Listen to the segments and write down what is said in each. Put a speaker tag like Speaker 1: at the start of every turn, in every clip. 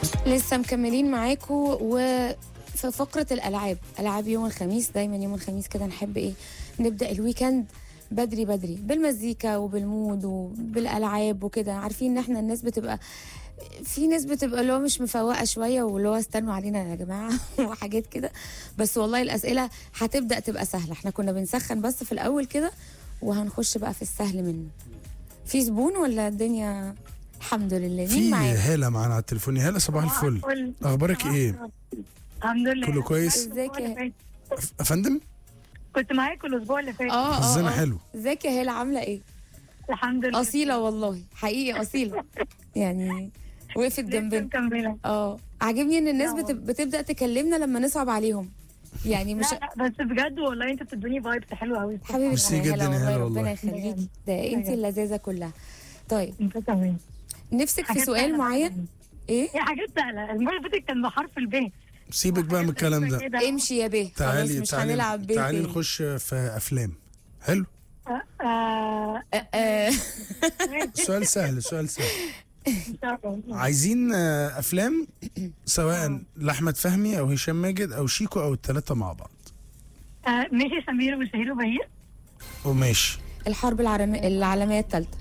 Speaker 1: لسه مكملين معاكم وفي فقرة ألعاب يوم الخميس. دايما يوم الخميس كده نحب إيه نبدأ الويكند بدري بدري بالمزيكا وبالمود وبالألعاب وكده. عارفين إن إحنا الناس بتبقى في ناس بتبقى اللي هو مش مفوقة شوية واللي هو استنوا علينا يا جماعة وحاجات كده. بس والله الأسئلة هتبدأ تبقى سهلة. إحنا كنا بنسخن بس في الأول كده وهنخش بقى في السهل منه. في زبون ولا الدنيا؟ الحمد لله.
Speaker 2: في
Speaker 1: مين معانا؟
Speaker 2: هالة معانا على التليفون. يا هالة صباح الفل، اخبارك ايه؟
Speaker 3: الحمد لله.
Speaker 2: كله كويس؟
Speaker 1: ازيك يا
Speaker 2: افندم؟
Speaker 3: كنت معاكم الاسبوع اللي فات.
Speaker 2: حظنا حلو.
Speaker 1: ازيك يا هالة عاملة ايه؟
Speaker 3: الحمد لله.
Speaker 1: أصيلة والله حقيقي أصيلة يعني وقفت جنبنا.
Speaker 3: مكمله.
Speaker 1: عاجبني ان الناس بتبدأ تكلمنا لما نصعب عليهم يعني مش
Speaker 3: لا بس بجد والله انت بتدوني فايبس حلوه قوي.
Speaker 1: حبيبتي
Speaker 2: ميرسي جدا يا هالة
Speaker 1: ربنا
Speaker 2: والله.
Speaker 1: يخليكي. ده انت اللذاذة كلها. طيب
Speaker 3: انت كمان.
Speaker 1: نفسك في
Speaker 3: حاجات
Speaker 1: سؤال
Speaker 3: سهلة
Speaker 1: معين؟
Speaker 3: طبعاً.
Speaker 1: ايه؟
Speaker 3: هي حاجات سهله. المره اللي فاتت كان بحرف الب.
Speaker 2: سيبك بقى من الكلام ده.
Speaker 1: امشي يا بيه. خلاص
Speaker 2: تعالي
Speaker 1: مش هنلعب بيه
Speaker 2: تعالي
Speaker 1: تاني.
Speaker 2: نخش في افلام. حلو. سؤال سهل. عايزين افلام سواء لاحمد فهمي او هشام ماجد او شيكو او الثلاثه مع بعض.
Speaker 3: ماشي. سمير وشهير وبهير.
Speaker 2: وماشي.
Speaker 1: الحرب العالمية الثالثة.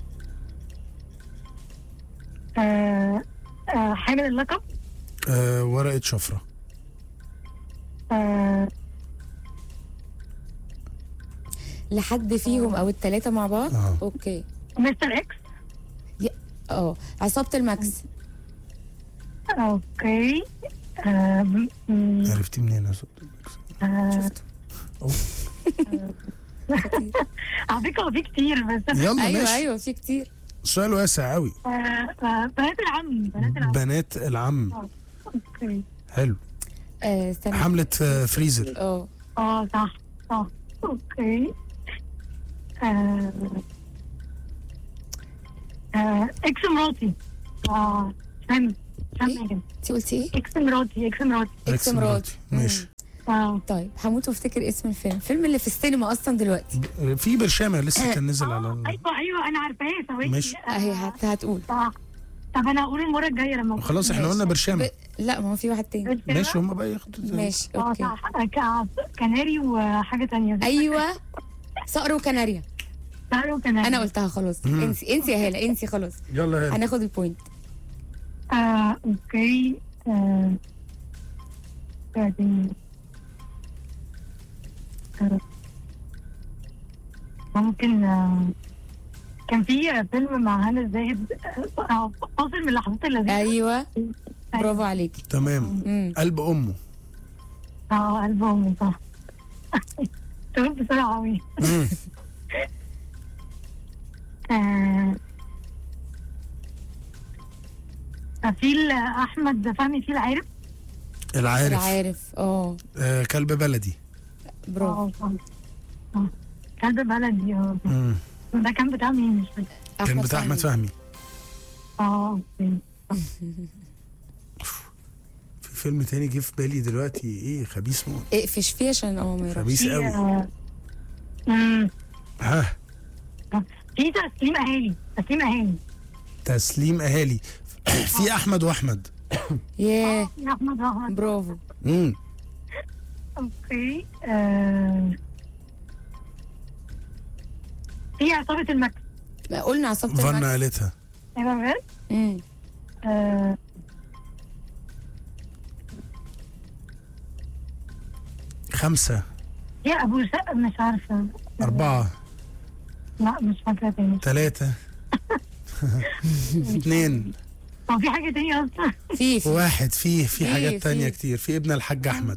Speaker 3: حامل اللقب.
Speaker 2: ورقه شفره.
Speaker 1: لحد فيهم او الثلاثة مع بعض. اوكي.
Speaker 3: مستر اكس.
Speaker 1: عصابة الماكس.
Speaker 3: اوكي.
Speaker 2: عرفتي منين يا
Speaker 1: شفته.
Speaker 3: على فكره في كتير بس.
Speaker 2: يلا ماشي.
Speaker 1: ايوه في كتير.
Speaker 2: سؤال واسع قوي.
Speaker 3: بنات العم.
Speaker 2: بنات العم.
Speaker 3: اوكي.
Speaker 2: حلو.
Speaker 1: استنى.
Speaker 2: حملة فريزر.
Speaker 3: صح. اوكي. اكس مراتي. فهمت.
Speaker 1: انت قلتي ايه؟
Speaker 3: اكس مراتي.
Speaker 2: ماشي.
Speaker 1: طيب هموت وافتكر اسم الفيلم اللي في السينما اصلا دلوقتي.
Speaker 2: في برشامة لسه كان نزل على
Speaker 3: ايوه انا عارفاه. ثواني.
Speaker 2: ماشي.
Speaker 1: اهي هتقول.
Speaker 3: طب انا هقول المره الجايه لما
Speaker 2: خلاص احنا قلنا برشامة.
Speaker 1: لا ما هو في واحد تاني.
Speaker 2: ماشي هم بقى ياخدوا.
Speaker 1: ماشي اوكي.
Speaker 3: صح. كناري وحاجه تانية.
Speaker 1: ايوه صقر وكناريا.
Speaker 3: وكناري.
Speaker 1: انا قلتها خلاص. انسي يا هالة انسي خلاص.
Speaker 2: يلا هالة.
Speaker 1: هناخد البوينت.
Speaker 3: اوكي. بعدين ممكن كان في فيلم مع هنا الزاهد فاصل من اللحظات اللذيذة.
Speaker 1: ايوه برافو عليكي.
Speaker 2: تمام. قلب امه.
Speaker 3: قلب امه صح. تقول بسرعة قوي. في احمد فهمي في
Speaker 2: العارف. كلب بلدي.
Speaker 1: برافو.
Speaker 3: كلب بلدي. ده كان بتاع مين؟ مش فاكر.
Speaker 2: كان بتاع احمد فهمي.
Speaker 3: اوكي.
Speaker 2: في فيلم تاني جه في بالي دلوقتي. ايه خبيث موت.
Speaker 1: اقفش فيه عشان ما يروحش.
Speaker 2: خبيث قوي. ها.
Speaker 3: في تسليم اهالي.
Speaker 2: في احمد واحمد.
Speaker 1: ياه
Speaker 3: احمد واحمد.
Speaker 1: برافو.
Speaker 3: اوكي. في عصابة المكس.
Speaker 1: قلنا عصابة المكس.
Speaker 2: فانا قالتها.
Speaker 3: ايوه بجد.
Speaker 2: 5.
Speaker 3: يا ابو سقف مش عارفة.
Speaker 2: 4.
Speaker 3: لا مش فاكرة تاني.
Speaker 2: 3. 2.
Speaker 3: هو في حاجة تانية أصلا؟
Speaker 1: في
Speaker 2: 1. في حاجات تانية كتير. في ابن الحاج أحمد.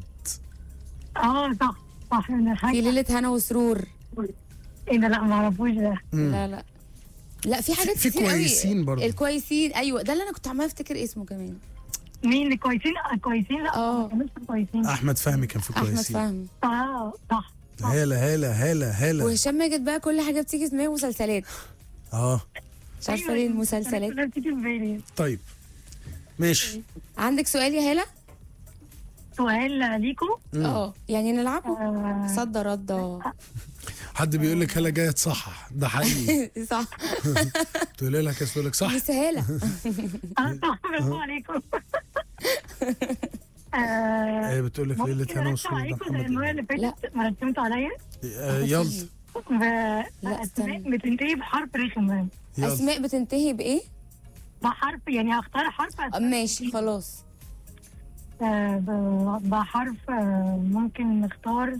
Speaker 3: صح ابن الحاج.
Speaker 1: في ليلة هنا وسرور.
Speaker 3: ايه ده؟ لا ما اعرفوش ده.
Speaker 1: لا في حاجات
Speaker 2: في
Speaker 1: كتير قوي.
Speaker 2: كويسين برضه.
Speaker 1: الكويسين ايوه ده اللي انا كنت عماله افتكر اسمه كمان.
Speaker 3: مين الكويسين؟ لا مش كويسين.
Speaker 2: احمد فهمي كان في كويسين.
Speaker 1: احمد فهمي.
Speaker 3: صح.
Speaker 2: هالة.
Speaker 1: وهشام ماجد بقى كل حاجه بتيجي اسمها مسلسلات. مش عارفه ليه المسلسلات.
Speaker 2: طيب ماشي.
Speaker 1: عندك سؤال يا هالة؟
Speaker 3: سؤال ليكو.
Speaker 1: يعني نلعبه صد رد.
Speaker 2: حد بيقول لك هلا جايه تصحح. ده حقيقي.
Speaker 1: صح.
Speaker 2: تقول لها كده تقول لك صح.
Speaker 1: بس هالة.
Speaker 3: صح. برافو عليكم.
Speaker 2: هي بتقول لك ليله هنا وسرور ده
Speaker 3: عليكم زي المره
Speaker 2: محمد.
Speaker 3: اللي
Speaker 1: لا.
Speaker 3: فاتت ما رسمتوا عليا.
Speaker 2: يلا
Speaker 1: لا، استنى.
Speaker 3: اسماء بتنتهي بحرف رخم.
Speaker 2: يلا.
Speaker 1: اسماء بتنتهي بايه؟
Speaker 3: بحرف يعني هختار حرف
Speaker 1: ماشي خلاص.
Speaker 3: بحرف ممكن نختار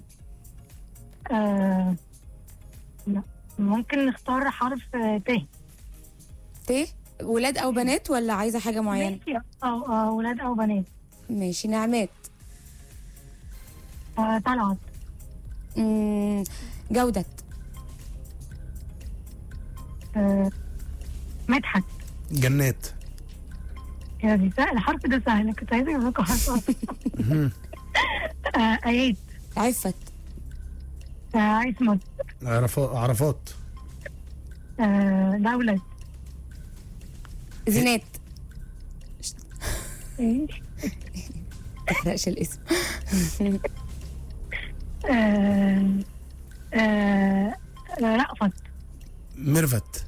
Speaker 3: لا ممكن نختار حرف ت.
Speaker 1: ت. ولاد او بنات ولا عايزه حاجه معينه؟
Speaker 3: ماشي او ولاد او بنات.
Speaker 1: ماشي. نعمات.
Speaker 3: طلعت.
Speaker 1: جودة.
Speaker 3: مدحت.
Speaker 2: جنات.
Speaker 3: يا دي سهل، الحرف ده سهل، كنت عايزه اجيب لكم حرف أصعب. ايات.
Speaker 1: عفت.
Speaker 3: عصمت.
Speaker 2: عرفات.
Speaker 3: دولة.
Speaker 1: زينات.
Speaker 3: ايه
Speaker 1: ما تحرقش الاسم.
Speaker 3: رأفت.
Speaker 2: ميرفت.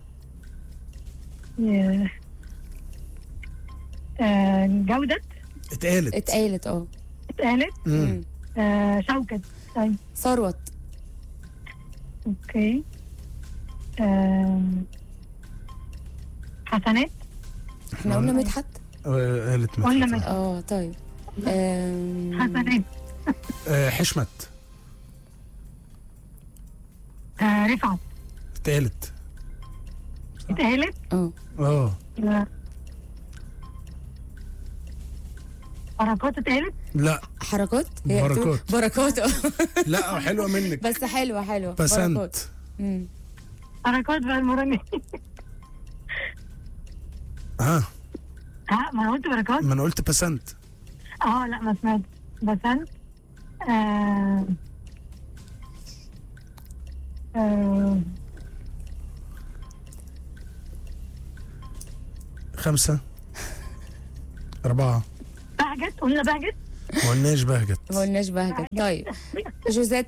Speaker 3: جودة.
Speaker 2: اتقالت.
Speaker 1: اتقالت.
Speaker 3: اتقالت. شوكت. طيب
Speaker 1: ثروت.
Speaker 3: اوكي. حسنات.
Speaker 1: احنا قلنا مدحت.
Speaker 2: قالت
Speaker 3: قلنا
Speaker 2: مدحت.
Speaker 1: طيب.
Speaker 3: حسنات.
Speaker 2: حشمت.
Speaker 3: رفعت.
Speaker 2: اتقالت.
Speaker 3: اتقالت.
Speaker 2: اه
Speaker 3: بركات. اتقالت.
Speaker 2: لا
Speaker 1: حركات. هي
Speaker 2: بركات.
Speaker 1: بركات.
Speaker 2: لا حلوه منك.
Speaker 1: بس حلوه
Speaker 2: بسنت.
Speaker 1: بركات.
Speaker 3: بركات بقى المرة دي.
Speaker 2: ها
Speaker 3: ما انا قلت بركات.
Speaker 2: ما انا قلت بسنت.
Speaker 3: لا ما سمعت. بسنت.
Speaker 2: خمسة 4.
Speaker 3: بهجت. قلنا بهجت.
Speaker 2: ما قلناش بهجت.
Speaker 1: ما قلناش بهجت. طيب. جوزات.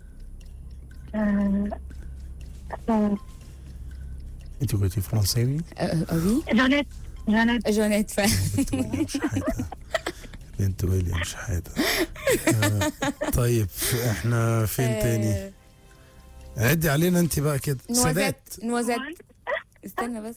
Speaker 2: انت قلتي فرنساوي؟
Speaker 1: اوي.
Speaker 3: جانيت.
Speaker 1: جانيت فعلا.
Speaker 2: بنت ويليام شحاتة. طيب احنا فين تاني؟ عدي علينا انت بقى كده.
Speaker 1: نوازات. استنى بس.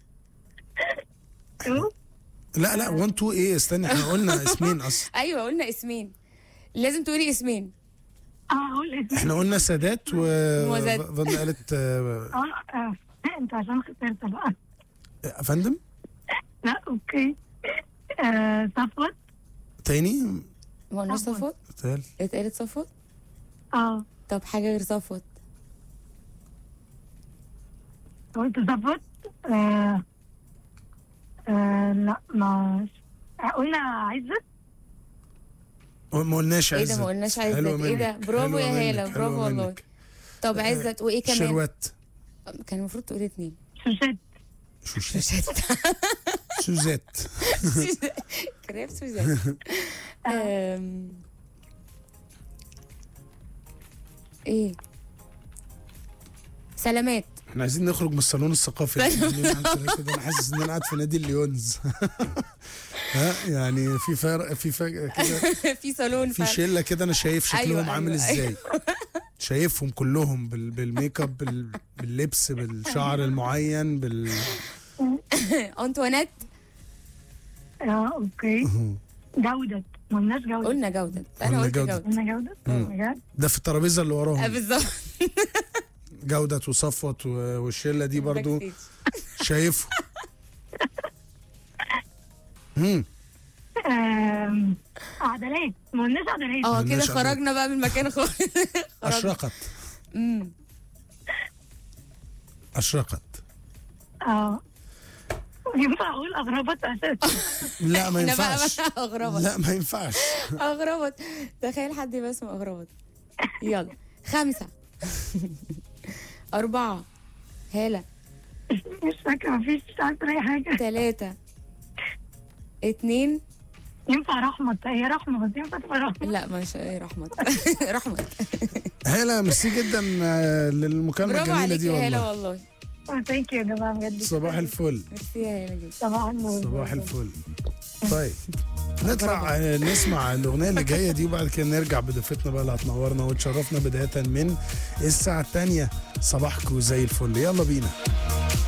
Speaker 2: لا 1 2 ايه استني احنا قلنا اسمين اصلا.
Speaker 1: ايوه قلنا اسمين، لازم تقولي اسمين.
Speaker 3: اقول اسم.
Speaker 2: احنا قلنا سادات
Speaker 1: نوازات.
Speaker 2: فضل قالت
Speaker 3: انت عشان خسرت بقى.
Speaker 2: يا فندم.
Speaker 3: لا اوكي. صفوت.
Speaker 2: تاني.
Speaker 1: ما قلناش صفوت. اتقالت صفوت. طب حاجه غير صفوت.
Speaker 3: قلت صفوت. لا ما قلنا عزت.
Speaker 2: ما قلناش عزت.
Speaker 1: ايه ده ما قلناش عزت؟ ايه ده؟ برافو يا هالة، برافو والله. طب عزت وايه كمان؟
Speaker 2: شروات.
Speaker 1: كان المفروض تقولي 2.
Speaker 2: سوزات.
Speaker 1: كريم سوزات. ايه سلامات.
Speaker 2: احنا عايزين نخرج من الصالون الثقافي كده. انا حاسس ان انا قاعد في نادي الليونز. يعني في فرق كده.
Speaker 1: في صالون
Speaker 2: في شله كده انا شايف شكلهم عامل ازاي. شايفهم كلهم بالميك اب باللبس بالشعر المعين
Speaker 1: انطوانيت.
Speaker 3: اوكي. جودة. ما قلناش جودة.
Speaker 1: قلنا جودة. انا قلت جودة.
Speaker 3: قلنا جودة. بجد
Speaker 2: ده في الترابيزه اللي وراهم.
Speaker 1: بالظبط.
Speaker 2: جودة وصفوت والشله دي برضو شايفهم.
Speaker 3: عدلات. ما قلناش عدلات.
Speaker 1: كده خرجنا بقى من المكان خالص.
Speaker 2: اشرقت. اشرقت.
Speaker 3: ينفع اقول اغربت اساسا؟
Speaker 2: لا ما ينفعش.
Speaker 1: اغربت.
Speaker 2: لا ما ينفعش.
Speaker 1: اغربت. تخيل حد يبقى اسمه اغربت. يلا 5 4 هالة.
Speaker 3: مش فاكرة. مفيش. مش عارفة اي حاجة.
Speaker 1: 3 2.
Speaker 3: ينفع رحمت. هي رحمة بس ينفع تبقى رحمة.
Speaker 1: لا مش رحمت. رحمت.
Speaker 2: هالة ميرسي جدا للمكالمة الجميلة دي والله.
Speaker 1: هالة والله.
Speaker 3: ثانك يو يا جماعة بجد.
Speaker 2: صباح الفل.
Speaker 1: ميرسي يا هالة جدا.
Speaker 3: صباح النور.
Speaker 2: صباح الفل. طيب نطلع نسمع الاغنيه اللي جايه دي، وبعد كده نرجع بضيفتنا بقى اللي هتنورنا وتشرفنا بدايه من الساعه الثانيه. صباحكم زي الفل، يلا بينا.